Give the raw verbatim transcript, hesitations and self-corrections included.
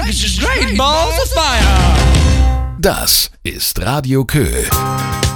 This is great balls of fire. Das ist Radio Kö.